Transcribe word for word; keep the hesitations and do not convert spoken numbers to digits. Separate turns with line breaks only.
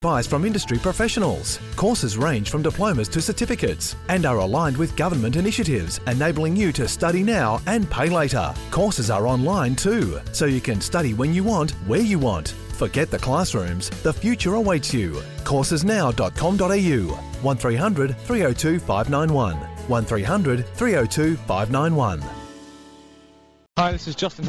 Advice from industry professionals. Courses range from diplomas to certificates and are aligned with government initiatives, enabling you to study now and pay later. Courses are online too, so you can study when you want, where you want. Forget the classrooms, the future awaits you. courses now dot com dot a u, one three hundred three oh two five nine one, one three hundred three oh two five nine one.
Hi, this is Justin from